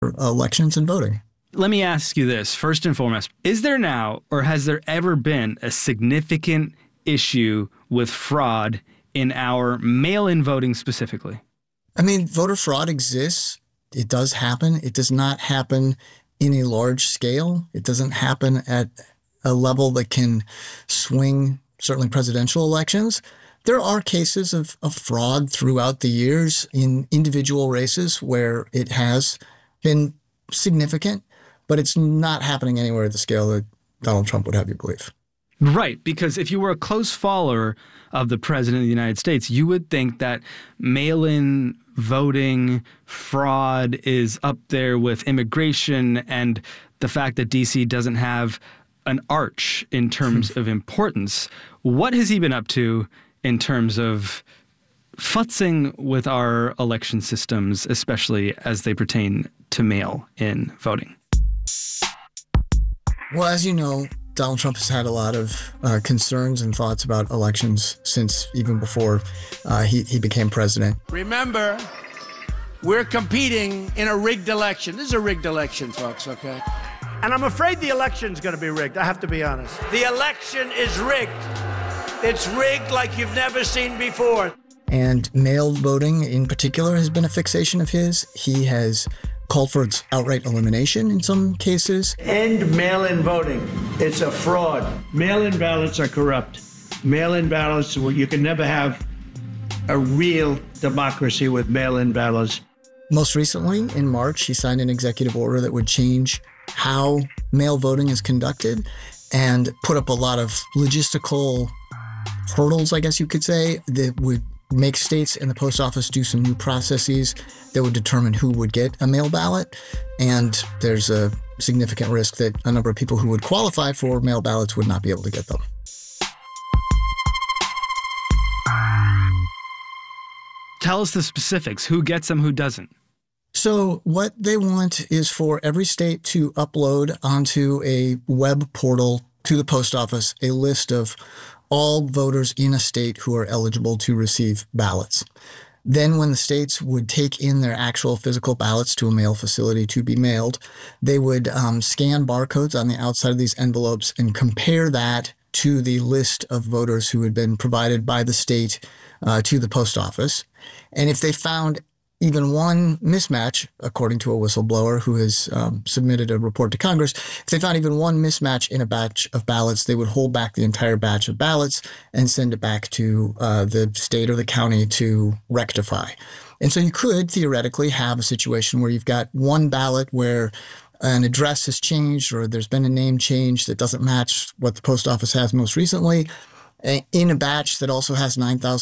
elections and voting. Let me ask you this, first and foremost. Is there now, or has there ever been, a significant issue with fraud in our mail-in voting specifically? I mean, voter fraud exists. It does happen. It does not happen in a large scale. It doesn't happen at a level that can swing certainly presidential elections. There are cases of fraud throughout the years in individual races where it has been significant, but it's not happening anywhere at the scale that Donald Trump would have you believe. Right, because if you were a close follower of the president of the United States, you would think that mail-in voting fraud is up there with immigration and the fact that D.C. doesn't have an arch in terms of importance. What has he been up to in terms of futzing with our election systems, especially as they pertain to mail-in voting? Well, as you know, Donald Trump has had a lot of concerns and thoughts about elections since even before he became president. Remember, we're competing in a rigged election. This is a rigged election, folks, okay? And I'm afraid the election's going to be rigged, I have to be honest. The election is rigged. It's rigged like you've never seen before. And mail voting in particular has been a fixation of his. He has called for its outright elimination in some cases. End mail-in voting. It's a fraud. Mail-in ballots are corrupt. Mail-in ballots, you can never have a real democracy with mail-in ballots. Most recently, in March, he signed an executive order that would change how mail voting is conducted and put up a lot of logistical hurdles, I guess you could say, that would make states and the post office do some new processes that would determine who would get a mail ballot. And there's a significant risk that a number of people who would qualify for mail ballots would not be able to get them. Tell us the specifics. Who gets them, who doesn't? So what they want is for every state to upload onto a web portal to the post office a list of all voters in a state who are eligible to receive ballots. Then when the states would take in their actual physical ballots to a mail facility to be mailed, they would scan barcodes on the outside of these envelopes and compare that to the list of voters who had been provided by the state to the post office. And if they found even one mismatch, according to a whistleblower who has submitted a report to Congress, if they found even one mismatch in a batch of ballots, they would hold back the entire batch of ballots and send it back to the state or the county to rectify. And so you could theoretically have a situation where you've got one ballot where an address has changed or there's been a name change that doesn't match what the post office has most recently, in a batch that also has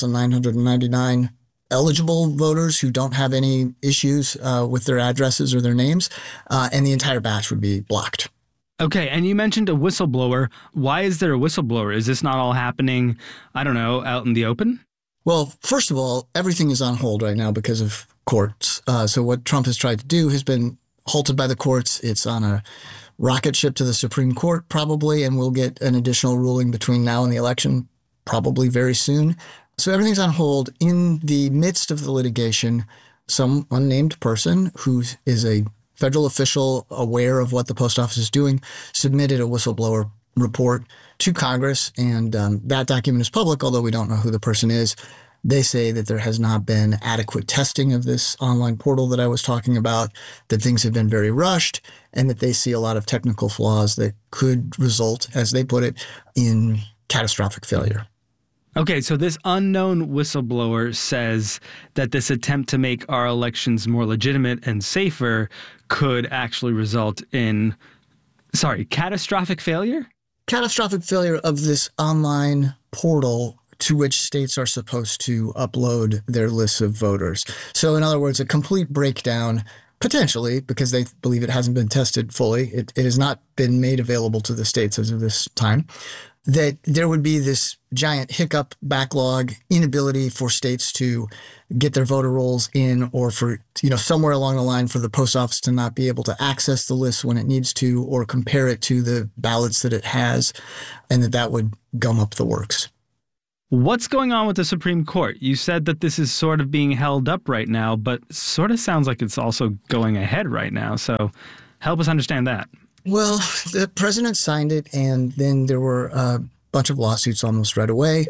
9,999 eligible voters who don't have any issues with their addresses or their names, and the entire batch would be blocked. Okay, and you mentioned a whistleblower. Why is there a whistleblower? Is this not all happening, I don't know, out in the open? Well, first of all, everything is on hold right now because of courts. So what Trump has tried to do has been halted by the courts. It's on a rocket ship to the Supreme Court probably, and we'll get an additional ruling between now and the election probably very soon. So everything's on hold. In the midst of the litigation, some unnamed person who is a federal official aware of what the post office is doing submitted a whistleblower report to Congress, and that document is public, although we don't know who the person is. They say that there has not been adequate testing of this online portal that I was talking about, that things have been very rushed, and that they see a lot of technical flaws that could result, as they put it, in catastrophic failure. Okay, so this unknown whistleblower says that this attempt to make our elections more legitimate and safer could actually result in, catastrophic failure? Catastrophic failure of this online portal to which states are supposed to upload their lists of voters. So in other words, a complete breakdown, potentially, because they believe it hasn't been tested fully. It has not been made available to the states as of this time. That there would be this giant hiccup, backlog, inability for states to get their voter rolls in, or for, somewhere along the line for the post office to not be able to access the list when it needs to, or compare it to the ballots that it has, and that would gum up the works. What's going on with the Supreme Court? You said that this is sort of being held up right now, but sort of sounds like it's also going ahead right now. So help us understand that. Well, the president signed it, and then there were a bunch of lawsuits almost right away.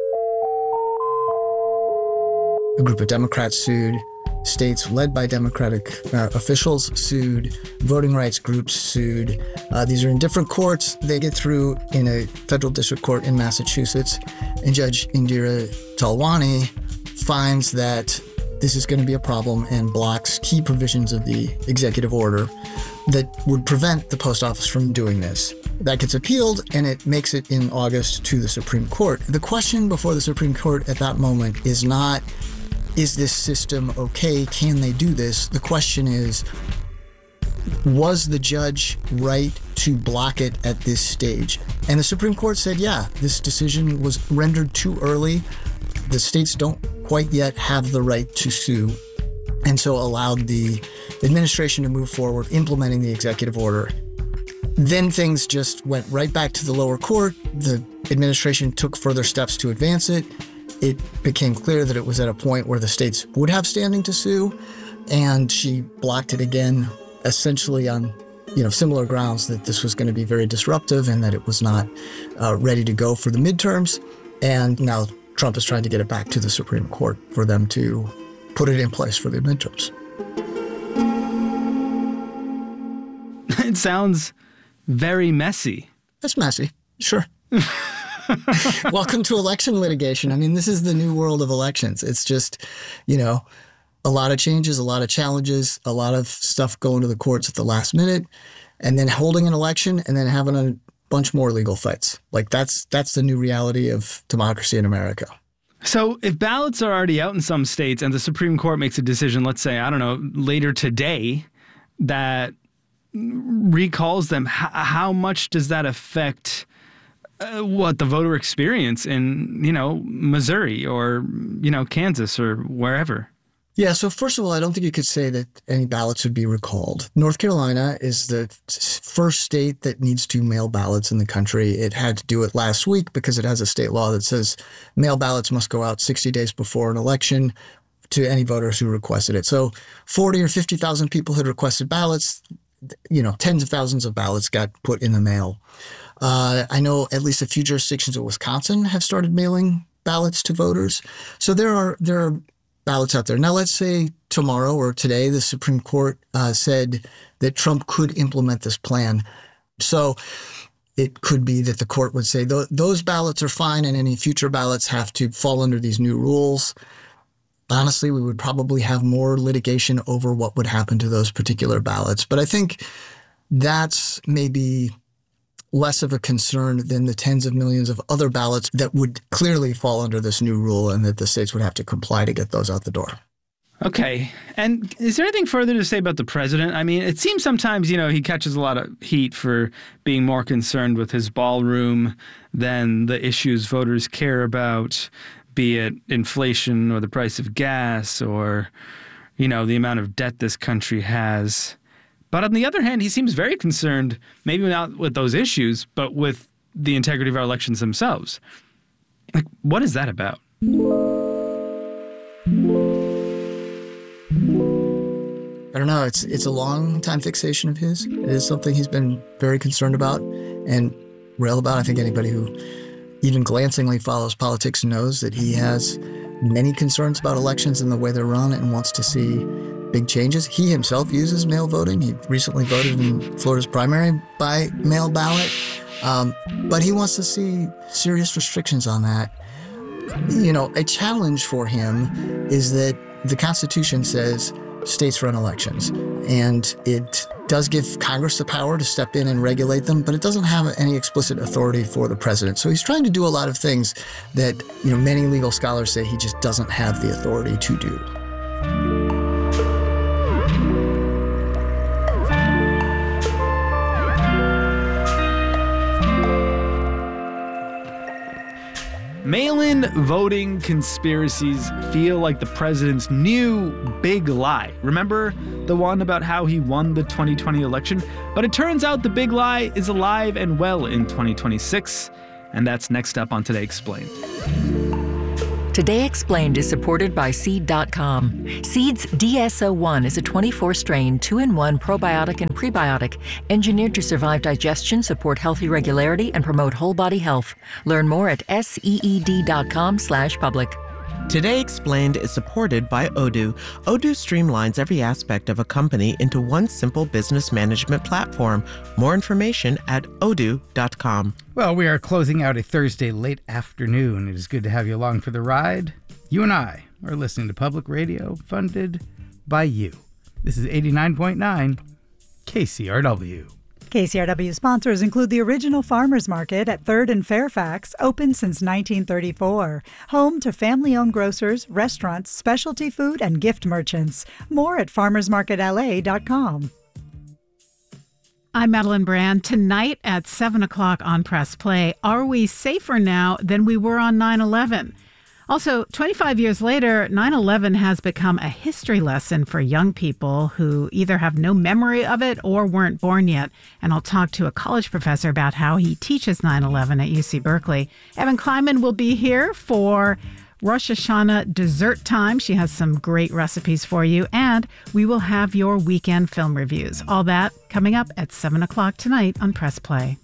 A group of Democrats sued. States led by Democratic officials sued. Voting rights groups sued. These are in different courts. They get through in a federal district court in Massachusetts. And Judge Indira Talwani finds that this is going to be a problem and blocks key provisions of the executive order that would prevent the post office from doing this. That gets appealed, and it makes it in August to the Supreme Court. The question before the Supreme Court at that moment is not, is this system okay? Can they do this? The question is, was the judge right to block it at this stage? And the Supreme Court said, yeah, this decision was rendered too early. The states don't quite yet have the right to sue, and so allowed the administration to move forward implementing the executive order. Then things just went right back to the lower court. The administration took further steps to advance it. It became clear that it was at a point where the states would have standing to sue, and she blocked it again, essentially on similar grounds that this was going to be very disruptive and that it was not ready to go for the midterms. And now Trump is trying to get it back to the Supreme Court for them to put it in place for the midterms. It sounds very messy. It's messy, sure. Welcome to election litigation. I mean, this is the new world of elections. It's just, a lot of changes, a lot of challenges, a lot of stuff going to the courts at the last minute, and then holding an election and then having a bunch more legal fights. Like that's the new reality of democracy in America. So if ballots are already out in some states and the Supreme Court makes a decision, let's say, I don't know, later today, that recalls them, how much does that affect the voter experience in, Missouri or, Kansas or wherever? Yeah, so first of all, I don't think you could say that any ballots would be recalled. North Carolina is the first state that needs to mail ballots in the country. It had to do it last week because it has a state law that says mail ballots must go out 60 days before an election to any voters who requested it. So 40 or 50,000 people had requested ballots. Tens of thousands of ballots got put in the mail. I know at least a few jurisdictions in Wisconsin have started mailing ballots to voters. So there are ballots out there. Now, let's say tomorrow or today, the Supreme Court said that Trump could implement this plan. So it could be that the court would say those ballots are fine and any future ballots have to fall under these new rules. Honestly, we would probably have more litigation over what would happen to those particular ballots. But I think that's maybe less of a concern than the tens of millions of other ballots that would clearly fall under this new rule and that the states would have to comply to get those out the door. Okay. And is there anything further to say about the president? I mean, it seems sometimes, he catches a lot of heat for being more concerned with his ballroom than the issues voters care about, be it inflation or the price of gas or, the amount of debt this country has. But on the other hand, he seems very concerned, maybe not with those issues, but with the integrity of our elections themselves. Like, what is that about? I don't know. It's a long time fixation of his. It is something he's been very concerned about and rail about. I think anybody who even glancingly follows politics knows that he has many concerns about elections and the way they're run and wants to see big changes. He himself uses mail voting. He recently voted in Florida's primary by mail ballot. But he wants to see serious restrictions on that. A challenge for him is that the Constitution says states run elections, and it does give Congress the power to step in and regulate them, but it doesn't have any explicit authority for the president. So he's trying to do a lot of things that, many legal scholars say he just doesn't have the authority to do. Mail-in voting conspiracies feel like the president's new big lie. Remember the one about how he won the 2020 election? But it turns out the big lie is alive and well in 2026, and that's next up on Today Explained. Today Explained is supported by Seed.com. Seed's DSO1 is a 24-strain, 2-in-1 probiotic and prebiotic engineered to survive digestion, support healthy regularity, and promote whole body health. Learn more at seed.com/public. Today Explained is supported by Odoo. Odoo streamlines every aspect of a company into one simple business management platform. More information at odoo.com. Well, we are closing out a Thursday late afternoon. It is good to have you along for the ride. You and I are listening to public radio funded by you. This is 89.9 KCRW. KCRW sponsors include the original farmers market at 3rd and Fairfax, open since 1934. Home to family-owned grocers, restaurants, specialty food, and gift merchants. More at farmersmarketla.com. I'm Madeline Brand. Tonight at 7 o'clock on Press Play, are we safer now than we were on 9/11? Also, 25 years later, 9/11 has become a history lesson for young people who either have no memory of it or weren't born yet. And I'll talk to a college professor about how he teaches 9/11 at UC Berkeley. Evan Kleiman will be here for Rosh Hashanah dessert time. She has some great recipes for you. And we will have your weekend film reviews. All that coming up at 7 o'clock tonight on Press Play.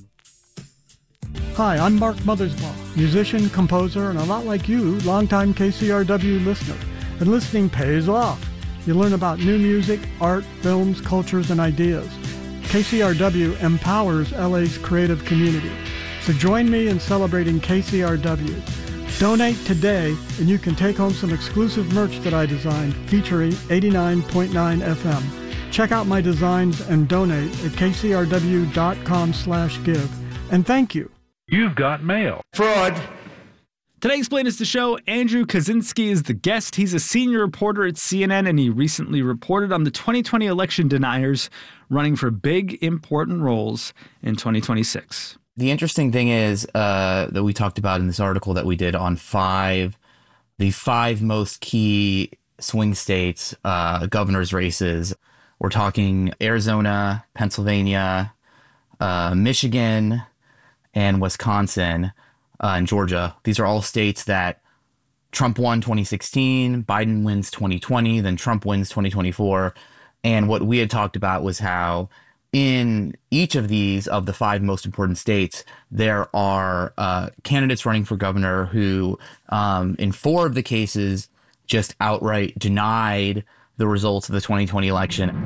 Hi, I'm Mark Mothersbaugh, musician, composer, and a lot like you, longtime KCRW listener. And listening pays off. You learn about new music, art, films, cultures, and ideas. KCRW empowers LA's creative community. So join me in celebrating KCRW. Donate today, and you can take home some exclusive merch that I designed featuring 89.9 FM. Check out my designs and donate at kcrw.com/give. And thank you. You've got mail. Fraud. Today Explained is the show. Andrew Kaczynski is the guest. He's a senior reporter at CNN, and he recently reported on the 2020 election deniers running for big, important roles in 2026. The interesting thing is that we talked about in this article that we did on the five most key swing states, governor's races. We're talking Arizona, Pennsylvania, Michigan, and Wisconsin, and Georgia. These are all states that Trump won 2016, Biden wins 2020, then Trump wins 2024. And what we had talked about was how in each of these, of the five most important states, there are candidates running for governor who, in four of the cases, just outright denied the results of the 2020 election.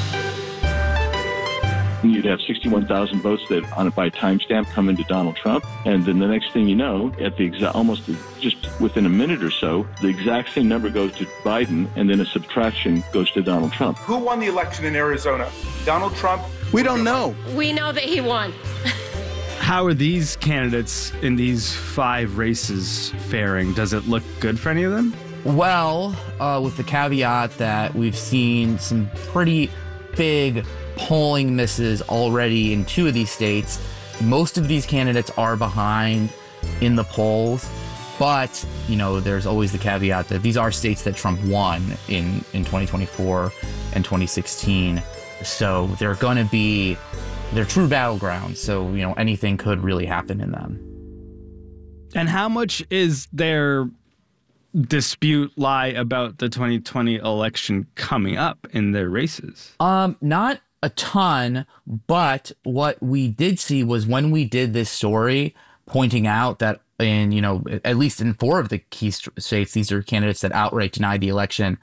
You'd have 61,000 votes that, by timestamp, come into Donald Trump, and then the next thing you know, at the almost just within a minute or so, the exact same number goes to Biden, and then a subtraction goes to Donald Trump. Who won the election in Arizona? Donald Trump? We don't know. We know that he won. How are these candidates in these five races faring? Does it look good for any of them? Well, with the caveat that we've seen some pretty big polling misses already in two of these states. Most of these candidates are behind in the polls, but, you know, there's always the caveat that these are states that Trump won in 2024 and 2016. So they're going to be, they're true battlegrounds. So, you know, anything could really happen in them. And how much is their dispute lie about the 2020 election coming up in their races? Not a ton, but what we did see was when we did this story pointing out that in, you know, at least in four of the key states, these are candidates that outright denied the election.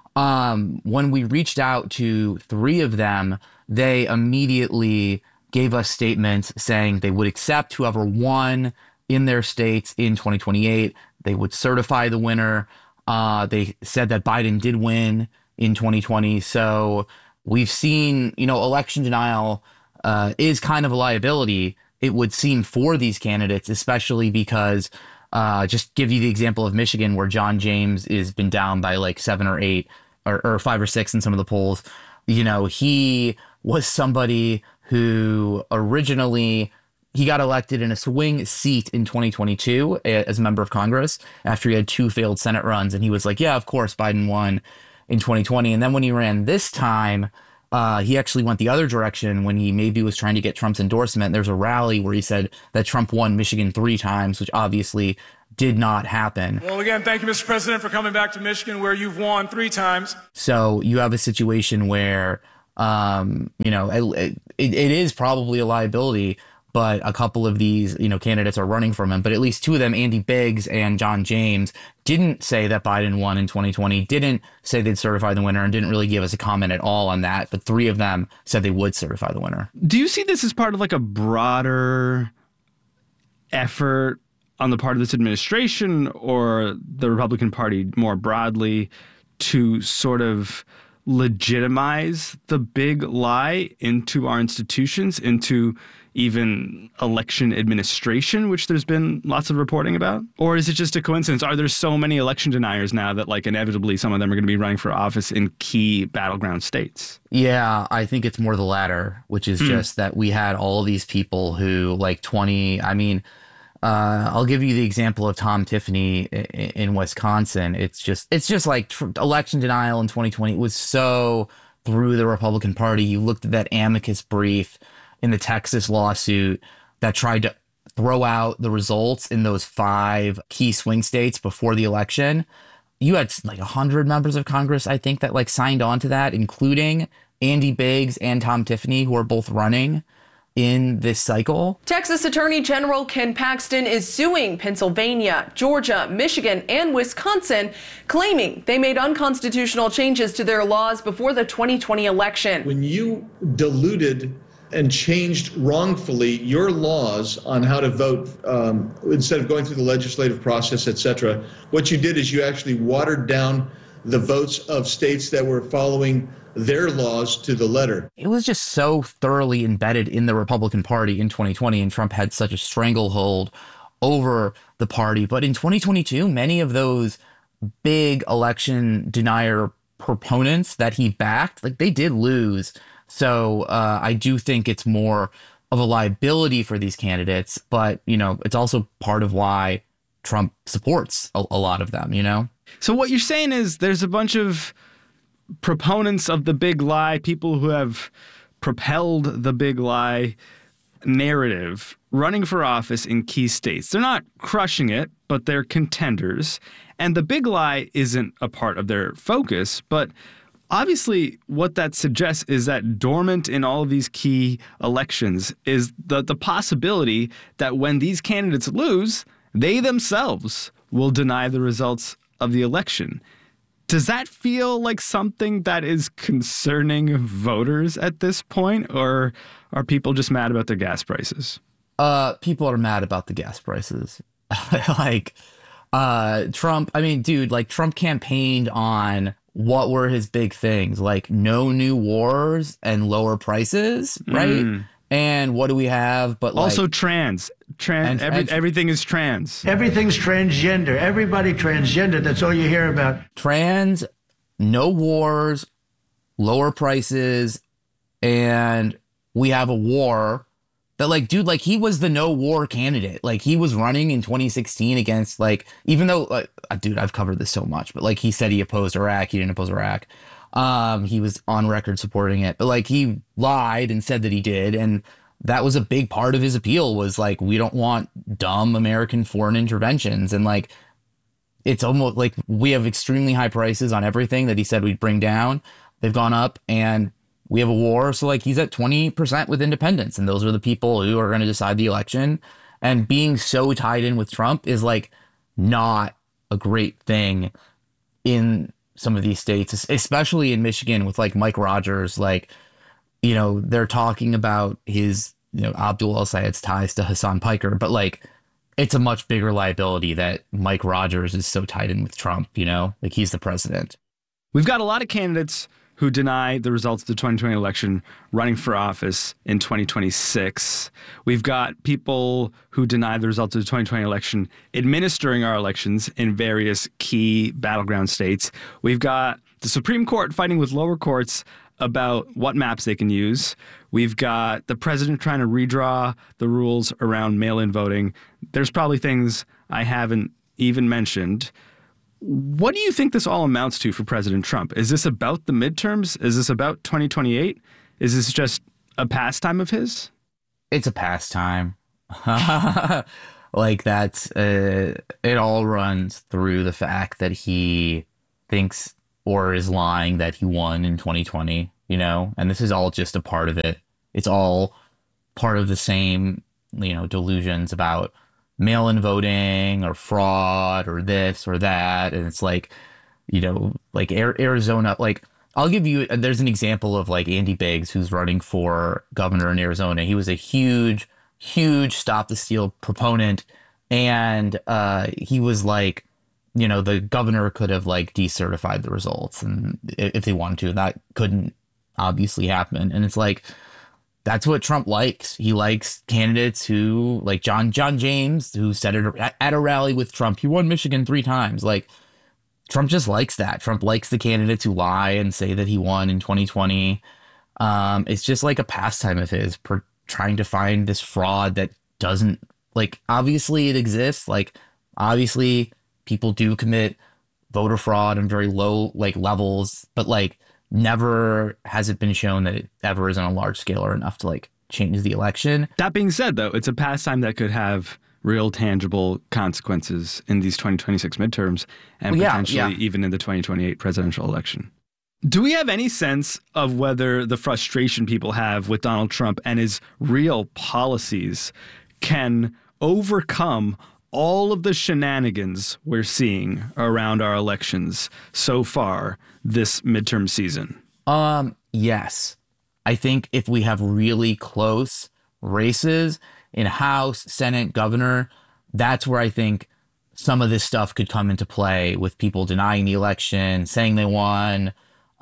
When we reached out to three of them, they immediately gave us statements saying they would accept whoever won in their states in 2028. They would certify the winner. They said that Biden did win in 2020. So we've seen, you know, election denial is kind of a liability, it would seem, for these candidates, especially because just give you the example of Michigan, where John James has been down by like 7 or 8 or 5 or 6 in some of the polls. You know, he was somebody who originally he got elected in a swing seat in 2022 as a member of Congress after he had 2 failed Senate runs. And he was like, yeah, of course, Biden won in 2020. And then when he ran this time, He actually went the other direction when he maybe was trying to get Trump's endorsement. There's a rally where he said that Trump won Michigan 3 times, which obviously did not happen. Well, again, thank you, Mr. President, for coming back to Michigan, where you've won 3 times. So you have a situation where, it is probably a liability, but a couple of these, candidates are running from him. But at least 2 of them, Andy Biggs and John James, didn't say that Biden won in 2020, didn't say they'd certify the winner, and didn't really give us a comment at all on that. But 3 of them said they would certify the winner. Do you see this as part of like a broader effort on the part of this administration or the Republican Party more broadly to sort of legitimize the big lie into our institutions, into even election administration, which there's been lots of reporting about? Or is it just a coincidence? Are there so many election deniers now that like inevitably some of them are going to be running for office in key battleground states? Yeah, I think it's more the latter, which is just that we had all of these people who I'll give you the example of Tom Tiffany in Wisconsin. It's just like election denial in 2020. It was so through the Republican Party. You looked at that amicus brief in the Texas lawsuit that tried to throw out the results in those 5 key swing states before the election. You had like 100 members of Congress, I think, that like signed on to that, including Andy Biggs and Tom Tiffany, who are both running in this cycle. Texas Attorney General Ken Paxton is suing Pennsylvania, Georgia, Michigan, and Wisconsin, claiming they made unconstitutional changes to their laws before the 2020 election. When you diluted and changed wrongfully your laws on how to vote, instead of going through the legislative process, et cetera, what you did is you actually watered down the votes of states that were following their laws to the letter. It was just so thoroughly embedded in the Republican Party in 2020, and Trump had such a stranglehold over the party. But in 2022, many of those big election denier proponents that he backed, like they did lose. So I do think it's more of a liability for these candidates, but, it's also part of why Trump supports a lot of them, So what you're saying is there's a bunch of proponents of the big lie, people who have propelled the big lie narrative, running for office in key states. They're not crushing it, but they're contenders. And the big lie isn't a part of their focus, but obviously, what that suggests is that dormant in all of these key elections is the possibility that when these candidates lose, they themselves will deny the results of the election. Does that feel like something that is concerning voters at this point, or are people just mad about their gas prices? People are mad about the gas prices. Trump, Trump campaigned on what were his big things, like no new wars and lower prices, right? And what do we have? But also trans. Everything is trans. Everything's transgender. Everybody transgender. That's all you hear about. Trans, no wars, lower prices, and we have a war that he was the no war candidate. Like he was running in 2016 against even though I've covered this so much, but he said he opposed Iraq. He didn't oppose Iraq. He was on record supporting it, but he lied and said that he did. And that was a big part of his appeal was we don't want dumb American foreign interventions. And it's almost like we have extremely high prices on everything that he said we'd bring down. They've gone up and we have a war. So he's at 20% with independents. And those are the people who are going to decide the election. And being so tied in with Trump is not a great thing in some of these states, especially in Michigan with Mike Rogers. They're talking about his, Abdul El-Sayed's ties to Hassan Piker, but it's a much bigger liability that Mike Rogers is so tied in with Trump, he's the president. We've got a lot of candidates who deny the results of the 2020 election running for office in 2026. We've got people who deny the results of the 2020 election administering our elections in various key battleground states. We've got the Supreme Court fighting with lower courts about what maps they can use. We've got the president trying to redraw the rules around mail-in voting. There's probably things I haven't even mentioned. What do you think this all amounts to for President Trump? Is this about the midterms? Is this about 2028? Is this just a pastime of his? It's a pastime. Like that's it all runs through the fact that he thinks or is lying that he won in 2020, you know, and this is all just a part of it. It's all part of the same, you know, delusions about mail-in voting or fraud or this or that. And it's like, you know, like Arizona, like I'll give you, there's an example of like Andy Biggs, who's running for governor in Arizona. He was a huge Stop the Steal proponent. And he was like, you know, the governor could have like decertified the results, and if they wanted to, that couldn't obviously happen. And it's like, that's what Trump likes. He likes candidates who, like John James, who said it at a rally with Trump, he won Michigan 3 times. Like, Trump just likes that. Trump likes the candidates who lie and say that he won in 2020. It's just like a pastime of his, trying to find this fraud that doesn't, like, obviously it exists. Like, obviously people do commit voter fraud on very low, like, levels, but, like, never has it been shown that it ever is on a large scale or enough to, like, change the election. That being said, though, it's a pastime that could have real tangible consequences in these 2026 midterms and potentially even in the 2028 presidential election. Do we have any sense of whether the frustration people have with Donald Trump and his real policies can overcome all of the shenanigans we're seeing around our elections so far this midterm season? Yes. I think if we have really close races in House, Senate, governor, that's where I think some of this stuff could come into play, with people denying the election, saying they won,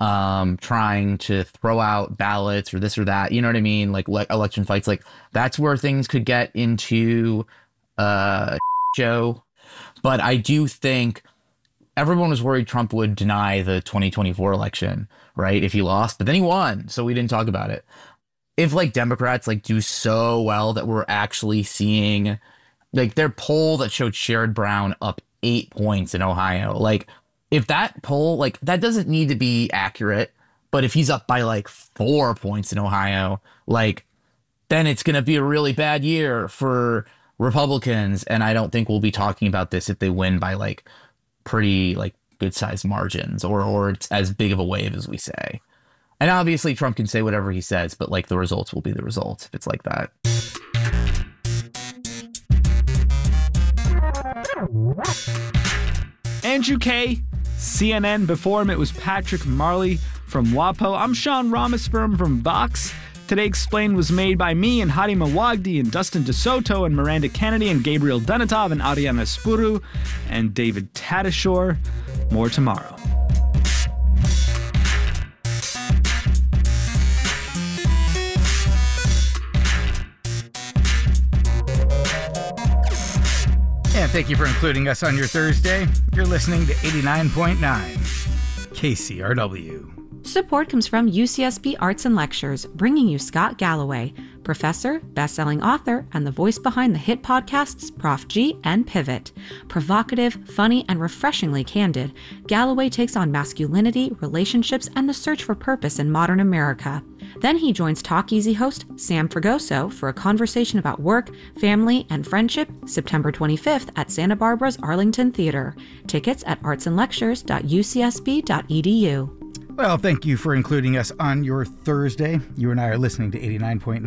trying to throw out ballots or this or that. You know what I mean? Like election fights. Like, that's where things could get into show. But I do think everyone was worried Trump would deny the 2024 election, right? If he lost, but then he won, so we didn't talk about it. If like Democrats like do so well that we're actually seeing like their poll that showed Sherrod Brown up 8 points in Ohio, like if that poll, like that doesn't need to be accurate, but if he's up by like 4 points in Ohio, like then it's going to be a really bad year for Republicans. And I don't think we'll be talking about this if they win by like pretty like good sized margins or it's as big of a wave as we say. And obviously Trump can say whatever he says, but like the results will be the results if it's like that. Andrew Kay, CNN. Before him, it was Patrick Marley from WAPO. I'm Sean Ramaswamy from Vox. Today Explained was made by me and Hadi Mawagdi and Dustin DeSoto and Miranda Kennedy and Gabriel Dunatov and Ariana Spuru and David Tadashore. More tomorrow. And thank you for including us on your Thursday. You're listening to 89.9 KCRW. Support comes from UCSB Arts and Lectures, bringing you Scott Galloway, professor, best-selling author, and the voice behind the hit podcasts Prof G and Pivot. Provocative, funny, and refreshingly candid, Galloway takes on masculinity, relationships, and the search for purpose in modern America. Then he joins Talk Easy host Sam Fragoso for a conversation about work, family, and friendship, September 25th at Santa Barbara's Arlington Theater. Tickets at artsandlectures.ucsb.edu. Well, thank you for including us on your Thursday. You and I are listening to 89.9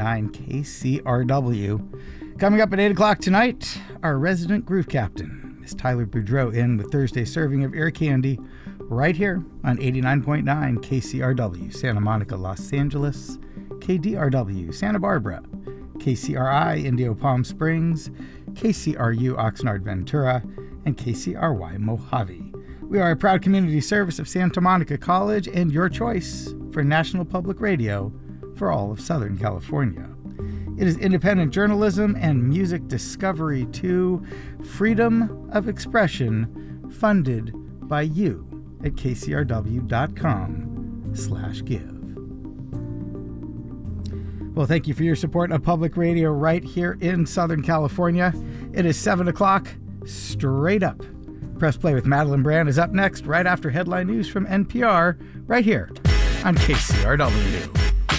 KCRW. Coming up at 8 o'clock tonight, our resident groove captain is Tyler Boudreau in with Thursday's serving of Ear Candy right here on 89.9 KCRW, Santa Monica, Los Angeles, KDRW, Santa Barbara, KCRI, Indio Palm Springs, KCRU, Oxnard, Ventura, and KCRY, Mojave. We are a proud community service of Santa Monica College and your choice for National Public Radio for all of Southern California. It is independent journalism and music discovery to freedom of expression funded by you at kcrw.com/give. Well, thank you for your support of public radio right here in Southern California. It is 7 o'clock straight up Press Play with Madeline Brand is up next, right after headline news from NPR, right here on KCRW.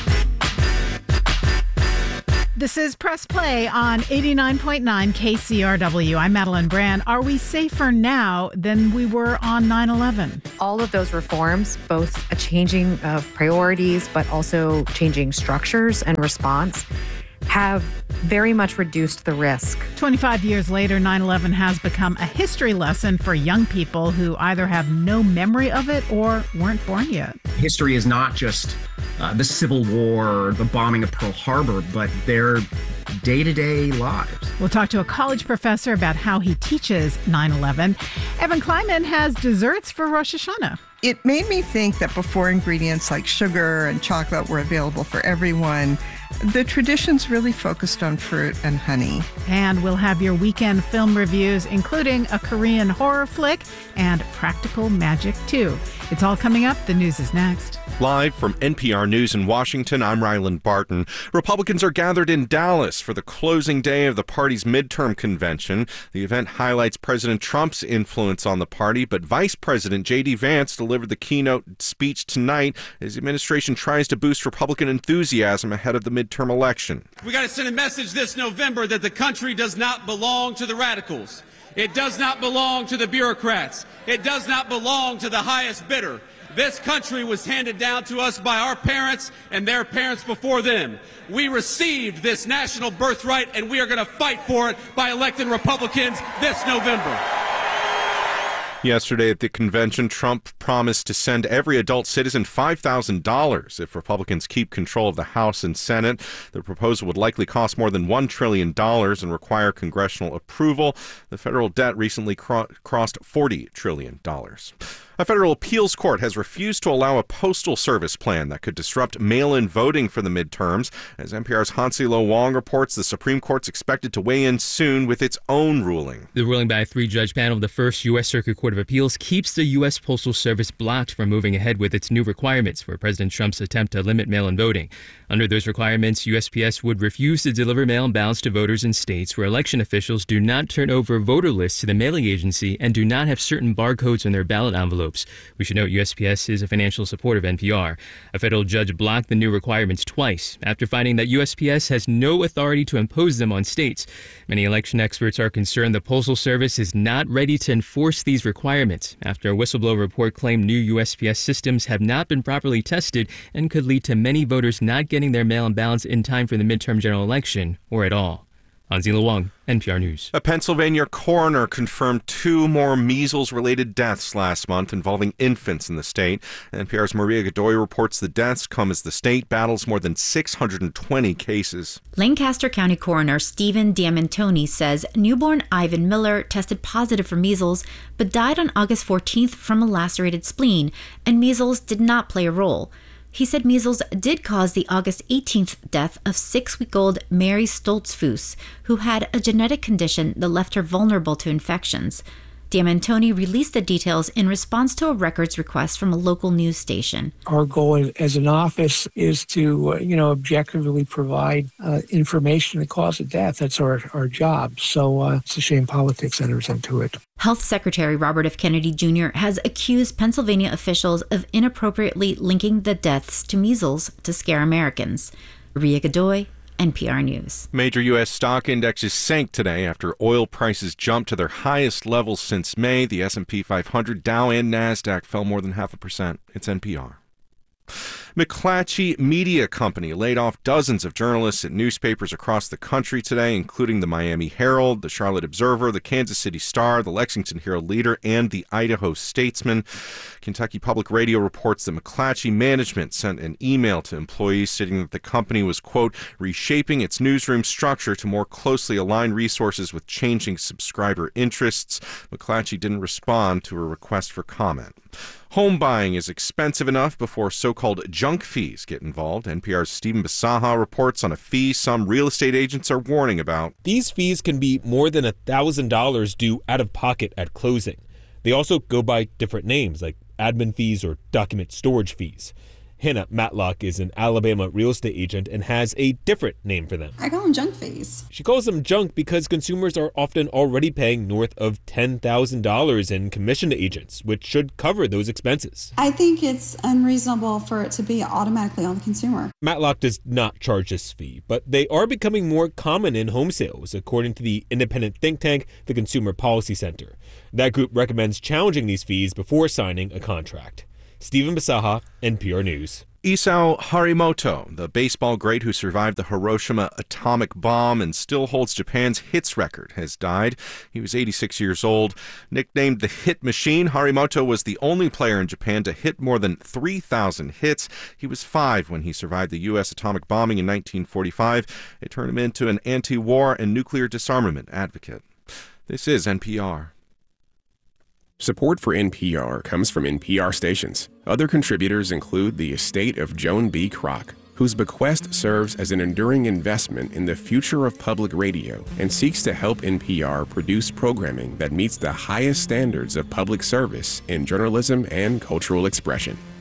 This is Press Play on 89.9 KCRW. I'm Madeline Brand. Are we safer now than we were on 9/11? All of those reforms, both a changing of priorities, but also changing structures and response, have very much reduced the risk. 25 years later, 9/11 has become a history lesson for young people who either have no memory of it or weren't born yet. History is not just the Civil War or the bombing of Pearl Harbor, but their day-to-day lives. We'll talk to a college professor about how he teaches 9/11. Evan Kleiman has desserts for Rosh Hashanah. It made me think that before ingredients like sugar and chocolate were available for everyone, the traditions really focused on fruit and honey. And we'll have your weekend film reviews, including a Korean horror flick and practical magic, too. It's all coming up. The news is next. Live from NPR News in Washington, I'm Ryland Barton. Republicans are gathered in Dallas for the closing day of the party's midterm convention. The event highlights President Trump's influence on the party, but Vice President J.D. Vance delivered the keynote speech tonight as the administration tries to boost Republican enthusiasm ahead of the midterm election. We got to send a message this November that the country does not belong to the radicals. It does not belong to the bureaucrats. It does not belong to the highest bidder. This country was handed down to us by our parents and their parents before them. We received this national birthright, and we are going to fight for it by electing Republicans this November. Yesterday at the convention, Trump promised to send every adult citizen $5,000 if Republicans keep control of the House and Senate. The proposal would likely cost more than $1 trillion and require congressional approval. The federal debt recently crossed $40 trillion. A federal appeals court has refused to allow a postal service plan that could disrupt mail-in voting for the midterms. As NPR's Hansi Lo Wong reports, the Supreme Court's expected to weigh in soon with its own ruling. The ruling by a three-judge panel of the First U.S. Circuit Court of Appeals keeps the U.S. Postal Service blocked from moving ahead with its new requirements for President Trump's attempt to limit mail-in voting. Under those requirements, USPS would refuse to deliver mail-in ballots to voters in states where election officials do not turn over voter lists to the mailing agency and do not have certain barcodes on their ballot envelopes. We should note USPS is a financial supporter of NPR. A federal judge blocked the new requirements twice after finding that USPS has no authority to impose them on states. Many election experts are concerned the Postal Service is not ready to enforce these requirements after a whistleblower report claimed new USPS systems have not been properly tested and could lead to many voters not getting their mail-in ballots in time for the midterm general election or at all. Hansi Lo Wong, NPR News. A Pennsylvania coroner confirmed 2 more measles-related deaths last month involving infants in the state. NPR's Maria Godoy reports the deaths come as the state battles more than 620 cases. Lancaster County Coroner Stephen Diamantoni says newborn Ivan Miller tested positive for measles but died on August 14th from a lacerated spleen, and measles did not play a role. He said measles did cause the August 18th death of 6-week-old Mary Stoltzfus, who had a genetic condition that left her vulnerable to infections. Diamantoni released the details in response to a records request from a local news station. Our goal as an office is to, objectively provide information that causes death. That's our job. So it's a shame politics enters into it. Health Secretary Robert F. Kennedy Jr. has accused Pennsylvania officials of inappropriately linking the deaths to measles to scare Americans. Ria Godoy, NPR News. Major U.S. stock indexes sank today after oil prices jumped to their highest levels since May. The S&P 500, Dow, and NASDAQ fell more than 0.5%. It's NPR. McClatchy Media Company laid off dozens of journalists at newspapers across the country today, including the Miami Herald, the Charlotte Observer, the Kansas City Star, the Lexington Herald-Leader, and the Idaho Statesman. Kentucky Public Radio reports that McClatchy management sent an email to employees stating that the company was, quote, reshaping its newsroom structure to more closely align resources with changing subscriber interests. McClatchy didn't respond to a request for comment. Home buying is expensive enough before so-called junk fees get involved. NPR's Stephen Basaha reports on a fee some real estate agents are warning about. These fees can be more than $1,000 due out of pocket at closing. They also go by different names like admin fees or document storage fees. Hannah Matlock is an Alabama real estate agent and has a different name for them. I call them junk fees. She calls them junk because consumers are often already paying north of $10,000 in commission to agents, which should cover those expenses. I think it's unreasonable for it to be automatically on the consumer. Matlock does not charge this fee, but they are becoming more common in home sales, according to the independent think tank, the Consumer Policy Center. That group recommends challenging these fees before signing a contract. Stephen Basaha, NPR News. Isao Harimoto, the baseball great who survived the Hiroshima atomic bomb and still holds Japan's hits record, has died. He was 86 years old. Nicknamed the Hit Machine, Harimoto was the only player in Japan to hit more than 3,000 hits. He was 5 when he survived the U.S. atomic bombing in 1945. It turned him into an anti-war and nuclear disarmament advocate. This is NPR. Support for NPR comes from NPR stations. Other contributors include the estate of Joan B. Kroc, whose bequest serves as an enduring investment in the future of public radio and seeks to help NPR produce programming that meets the highest standards of public service in journalism and cultural expression.